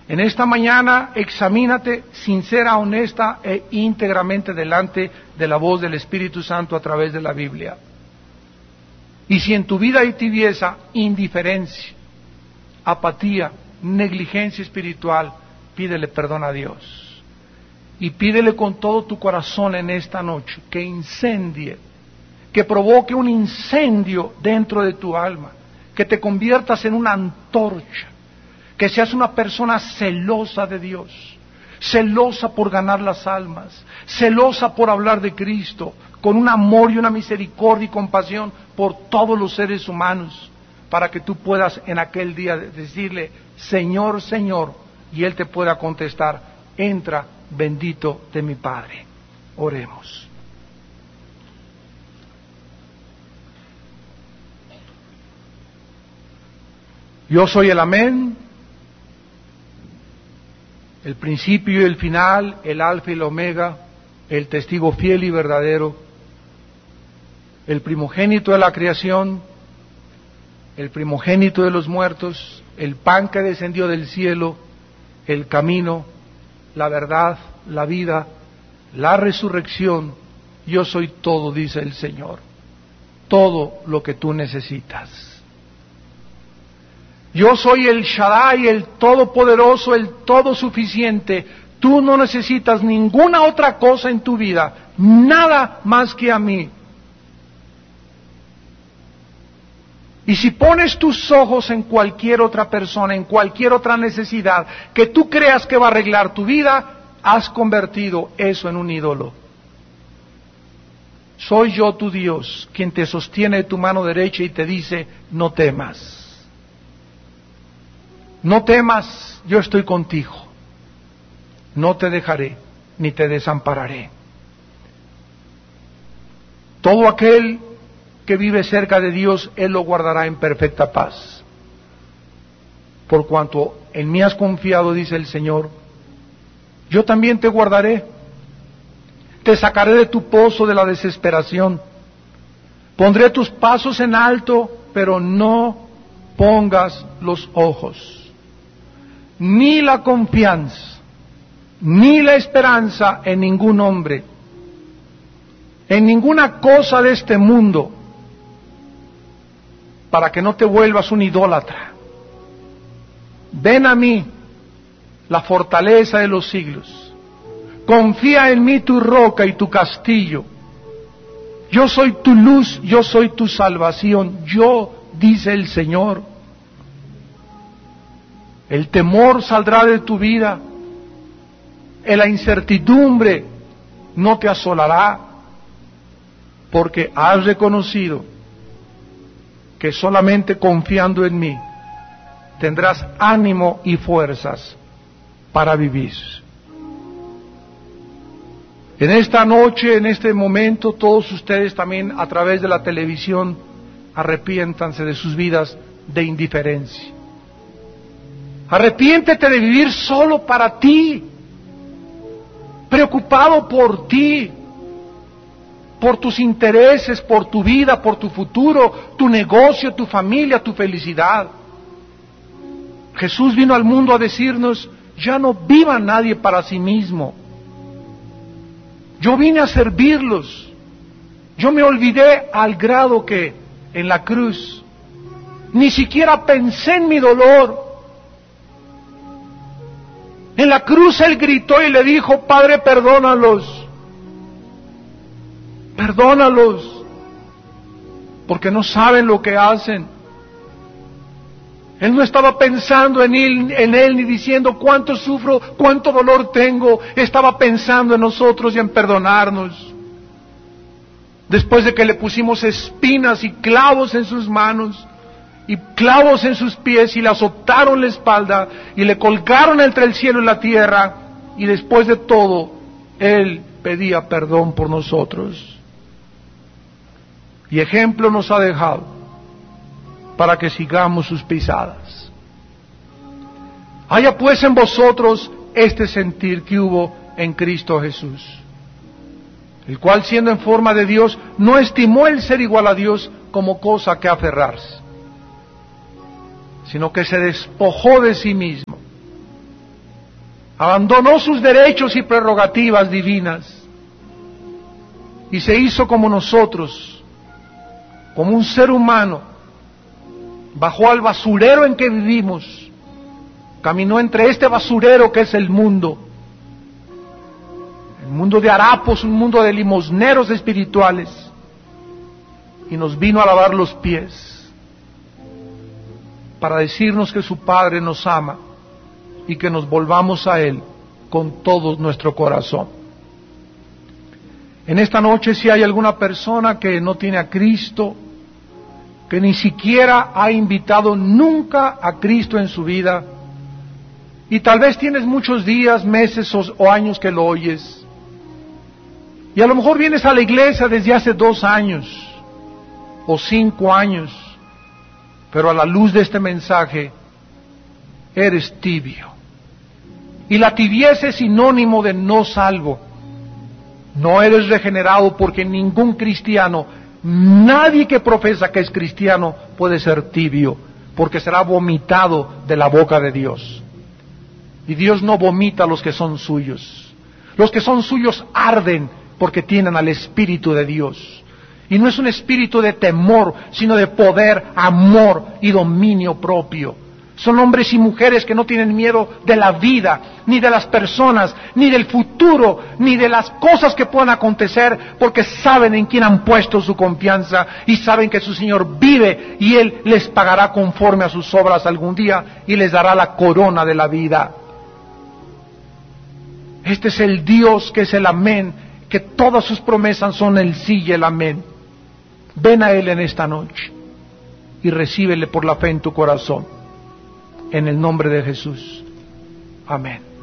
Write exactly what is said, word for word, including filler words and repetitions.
En esta mañana, examínate sincera, honesta e íntegramente delante de la voz del Espíritu Santo a través de la Biblia. Y si en tu vida hay tibieza, indiferencia, apatía, negligencia espiritual, pídele perdón a Dios. Y pídele con todo tu corazón en esta noche que incendie, que provoque un incendio dentro de tu alma, que te conviertas en una antorcha, que seas una persona celosa de Dios, celosa por ganar las almas, celosa por hablar de Cristo, con un amor y una misericordia y compasión por todos los seres humanos, para que tú puedas en aquel día decirle, Señor, Señor, y Él te pueda contestar, entra, bendito de mi Padre. Oremos. Yo soy el Amén, el principio y el final, el alfa y el omega, el testigo fiel y verdadero, el primogénito de la creación, el primogénito de los muertos, el pan que descendió del cielo, el camino, la verdad, la vida, la resurrección. Yo soy todo, dice el Señor, todo lo que tú necesitas. Yo soy el Shaddai, el Todopoderoso, el Todo Suficiente. Tú no necesitas ninguna otra cosa en tu vida, nada más que a mí. Y si pones tus ojos en cualquier otra persona, en cualquier otra necesidad que tú creas que va a arreglar tu vida, has convertido eso en un ídolo. Soy yo tu Dios, quien te sostiene de tu mano derecha y te dice, no temas. No temas, yo estoy contigo. No te dejaré, ni te desampararé. Todo aquel que vive cerca de Dios, Él lo guardará en perfecta paz. Por cuanto en mí has confiado, dice el Señor, yo también te guardaré. Te sacaré de tu pozo de la desesperación. Pondré tus pasos en alto, pero no pongas los ojos, ni la confianza, ni la esperanza en ningún hombre, en ninguna cosa de este mundo, para que no te vuelvas un idólatra. Ven a mí, la fortaleza de los siglos. Confía en mí, tu roca y tu castillo. Yo soy tu luz, yo soy tu salvación. Yo, dice el Señor. El temor saldrá de tu vida. La incertidumbre no te asolará, porque has reconocido que solamente confiando en mí tendrás ánimo y fuerzas para vivir. En esta noche, en este momento, todos ustedes también a través de la televisión, arrepiéntanse de sus vidas de indiferencia. Arrepiéntete de vivir solo para ti, preocupado por ti, por tus intereses, por tu vida, por tu futuro, tu negocio, tu familia, tu felicidad. Jesús vino al mundo a decirnos, ya no viva nadie para sí mismo. Yo vine a servirlos. Yo me olvidé al grado que en la cruz ni siquiera pensé en mi dolor. En la cruz Él gritó y le dijo, Padre, perdónalos. Perdónalos, porque no saben lo que hacen. Él no estaba pensando en él, en él ni diciendo cuánto sufro, cuánto dolor tengo. Estaba pensando en nosotros y en perdonarnos. Después de que le pusimos espinas y clavos en sus manos y clavos en sus pies y le azotaron la espalda y le colgaron entre el cielo y la tierra, y después de todo Él pedía perdón por nosotros. Y ejemplo nos ha dejado para que sigamos sus pisadas. Haya pues en vosotros este sentir que hubo en Cristo Jesús, el cual siendo en forma de Dios, no estimó el ser igual a Dios como cosa que aferrarse, sino que se despojó de sí mismo, abandonó sus derechos y prerrogativas divinas y se hizo como nosotros, como un ser humano, bajó al basurero en que vivimos, caminó entre este basurero que es el mundo, el mundo de harapos, un mundo de limosneros espirituales, y nos vino a lavar los pies para decirnos que su Padre nos ama y que nos volvamos a Él con todo nuestro corazón. En esta noche, si hay alguna persona que no tiene a Cristo, que ni siquiera ha invitado nunca a Cristo en su vida, y tal vez tienes muchos días, meses o, o años que lo oyes, y a lo mejor vienes a la iglesia desde hace dos años o cinco años, pero a la luz de este mensaje eres tibio, y la tibieza es sinónimo de no salvo. No eres regenerado, porque ningún cristiano, nadie que profesa que es cristiano puede ser tibio, porque será vomitado de la boca de Dios. Y Dios no vomita a los que son suyos. Los que son suyos arden porque tienen al Espíritu de Dios. Y no es un espíritu de temor, sino de poder, amor y dominio propio. Son hombres y mujeres que no tienen miedo de la vida, ni de las personas, ni del futuro, ni de las cosas que puedan acontecer, porque saben en quién han puesto su confianza y saben que su Señor vive y Él les pagará conforme a sus obras algún día y les dará la corona de la vida. Este es el Dios que es el amén, que todas sus promesas son el sí y el amén. Ven a Él en esta noche y recíbele por la fe en tu corazón. En el nombre de Jesús. Amén.